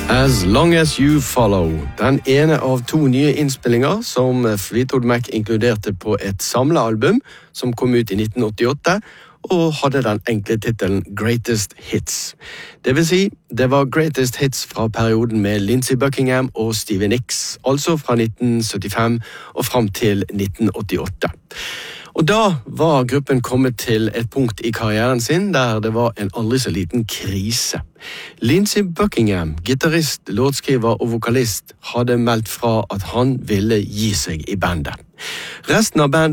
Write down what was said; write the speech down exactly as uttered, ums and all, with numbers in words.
As Long As You Follow, den ene av to nye innspillinger som Fleetwood Mac inkluderte på et samlealbum som kom ut i nitten åttiåtte og hadde den enkle titelen Greatest Hits. Det vil si, det var Greatest Hits fra perioden med Lindsey Buckingham og Stevie Nicks, altså fra nitten syttifem og frem til nitten åttiåtte. Og da var gruppen kommet til et punkt i karrieren sin der det var en aldri så liten krise. Lindsey Buckingham, gitarrist, låtskriver og vokalist, hadde meldt fra at han ville gi seg i bandet. Resten av bandet